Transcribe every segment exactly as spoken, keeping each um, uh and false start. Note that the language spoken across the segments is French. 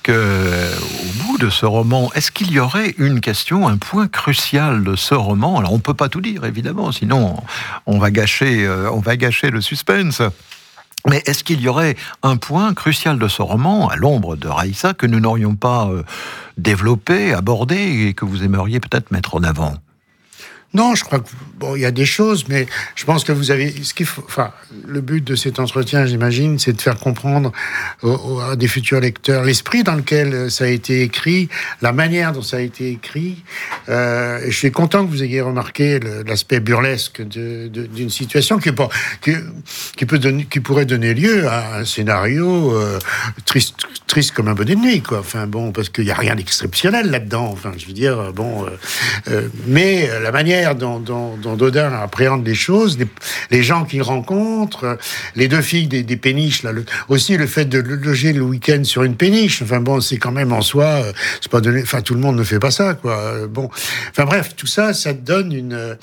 que, au bout de ce roman, est-ce qu'il y aurait une question, un point crucial de ce roman? Alors, on ne peut pas tout dire, évidemment, sinon on va gâcher, euh, on va gâcher le suspense. Mais est-ce qu'il y aurait un point crucial de ce roman, à l'ombre de Raïssa, que nous n'aurions pas euh, développé, abordé, et que vous aimeriez peut-être mettre en avant? Non, je crois que bon, il y a des choses, mais je pense que vous avez ce qu'il faut. Enfin, le but de cet entretien, j'imagine, c'est de faire comprendre aux, à des futurs lecteurs l'esprit dans lequel ça a été écrit, la manière dont ça a été écrit. Euh, et je suis content que vous ayez remarqué le, l'aspect burlesque de, de, d'une situation qui, pas, qui, qui peut donner, qui pourrait donner lieu à un scénario euh, triste, triste comme un bonnet de nuit, quoi. Enfin bon, parce qu'il y a rien d'exceptionnel là-dedans. Enfin, je veux dire, bon, euh, euh, mais la manière Dont, dont, dont Daudin appréhende les choses, les, les gens qu'il rencontre, les deux filles des, des péniches, là, le, aussi le fait de loger le week-end sur une péniche. Enfin bon, c'est quand même en soi, c'est pas donné. Enfin, tout le monde ne fait pas ça, quoi. Bon, enfin bref, tout ça, ça donne une.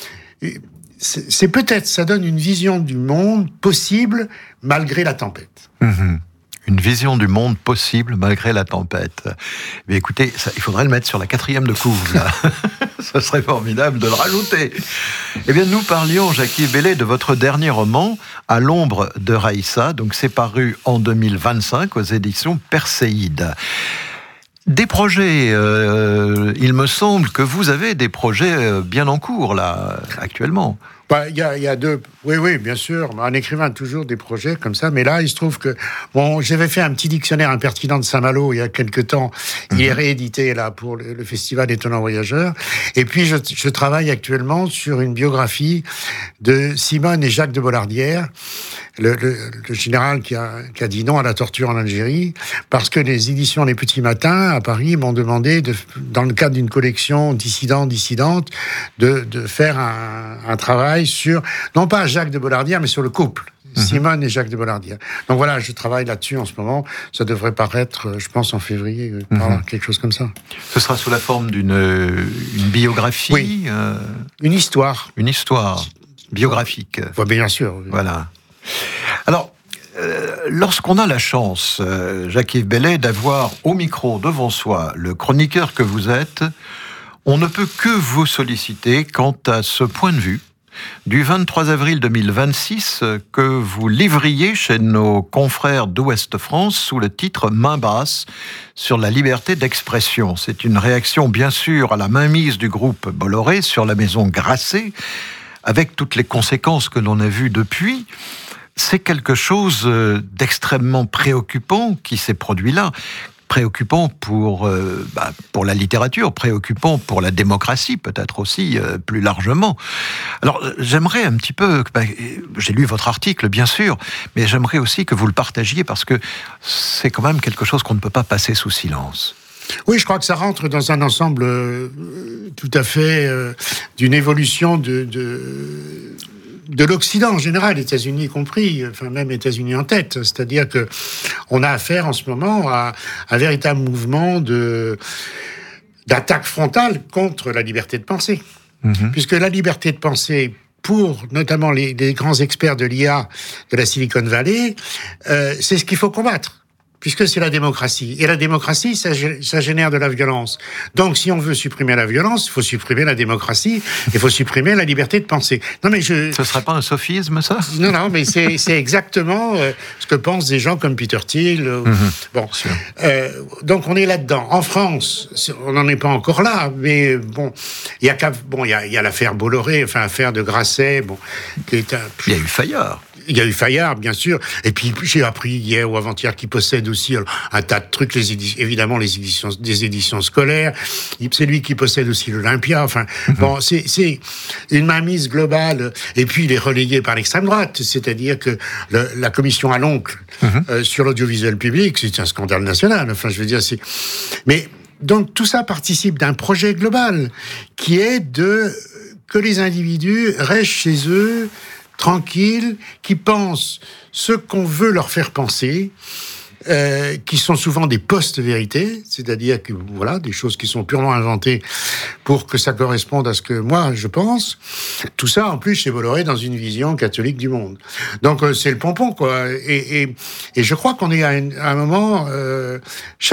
C'est, c'est peut-être, ça donne une vision du monde possible malgré la tempête. Mmh. Une vision du monde possible malgré la tempête. Mais écoutez, ça, il faudrait le mettre sur la quatrième de couve, là. Ça serait formidable de le rajouter. Eh bien, nous parlions, Jacques-Yves Belley, de votre dernier roman, À l'ombre de Raïssa. Donc, c'est paru en deux mille vingt-cinq aux éditions Perséide. Des projets, euh, il me semble que vous avez des projets bien en cours, là, actuellement. Bah, il y a, il y a deux. Oui, oui, bien sûr. Un écrivain a toujours des projets comme ça. Mais là, il se trouve que bon, j'avais fait un petit dictionnaire impertinent de Saint-Malo il y a quelque temps. Il mmh. est réédité là pour le, le festival Étonnant Voyageur. Et puis, je, je travaille actuellement sur une biographie de Simone et Jacques de Bollardière, le, le, le général qui a, qui a dit non à la torture en Algérie, parce que les éditions Les Petits Matins à Paris m'ont demandé, de, dans le cadre d'une collection dissident dissidente, de, de faire un, un travail sur, non pas Jacques de Bollardière, mais sur le couple, mmh. Simone et Jacques de Bollardière. Donc voilà, je travaille là-dessus en ce moment. Ça devrait paraître, je pense, en février, mmh. voilà, quelque chose comme ça. Ce sera sous la forme d'une une biographie Oui, euh... une histoire. Une histoire biographique. Ouais, bien sûr. Oui. Voilà. Alors, euh, lorsqu'on a la chance, euh, Jacques-Yves Belley, d'avoir au micro devant soi le chroniqueur que vous êtes, on ne peut que vous solliciter quant à ce point de vue du vingt-trois avril deux mille vingt-six que vous livriez chez nos confrères d'Ouest France sous le titre « Main basse » sur la liberté d'expression. C'est une réaction bien sûr à la mainmise du groupe Bolloré sur la maison Grasset, avec toutes les conséquences que l'on a vues depuis. C'est quelque chose d'extrêmement préoccupant qui s'est produit là. Préoccupant pour, euh, bah, pour la littérature, préoccupant pour la démocratie, peut-être aussi euh, plus largement. Alors, j'aimerais un petit peu... Bah, j'ai lu votre article, bien sûr, mais j'aimerais aussi que vous le partagiez, parce que c'est quand même quelque chose qu'on ne peut pas passer sous silence. Oui, je crois que ça rentre dans un ensemble euh, tout à fait euh, d'une évolution de... de... de l'Occident en général, États-Unis y compris, enfin même États-Unis en tête. C'est-à-dire que on a affaire en ce moment à un véritable mouvement de d'attaque frontale contre la liberté de penser, mmh. puisque la liberté de penser, pour notamment les, les grands experts de l'I A de la Silicon Valley, euh, c'est ce qu'il faut combattre. Puisque c'est la démocratie. Et la démocratie, ça, ça génère de la violence. Donc, si on veut supprimer la violence, il faut supprimer la démocratie, il faut supprimer la liberté de penser. Non, mais je... Ce serait pas un sophisme, ça? Non, non, mais c'est, c'est exactement euh, ce que pensent des gens comme Peter Thiel. Euh, mmh, bon, euh, donc on est là-dedans. En France, on n'en est pas encore là, mais bon, il y a bon, il y a, il y a l'affaire Bolloré, enfin, l'affaire de Grasset, bon, qui est un... Il y a eu Fayard. Il y a eu Fayard, bien sûr. Et puis, j'ai appris hier ou avant-hier qu'il possède aussi un tas de trucs, les éditions, évidemment, les éditions, des éditions scolaires. C'est lui qui possède aussi l'Olympia. Enfin, mm-hmm. bon, c'est, c'est une mainmise globale. Et puis, il est relayé par l'extrême droite. C'est-à-dire que le, la commission à l'oncle mm-hmm. euh, sur l'audiovisuel public, c'est un scandale national. Enfin, je veux dire, c'est... Mais, donc, tout ça participe d'un projet global qui est de, que les individus restent chez eux, tranquilles, qui pensent ce qu'on veut leur faire penser, euh, qui sont souvent des post-vérités, c'est-à-dire que voilà, des choses qui sont purement inventées pour que ça corresponde à ce que moi je pense. Tout ça, en plus, chez Bolloré, dans une vision catholique du monde. Donc, euh, c'est le pompon, quoi. Et, et, et je crois qu'on est à, une, à un moment... Euh,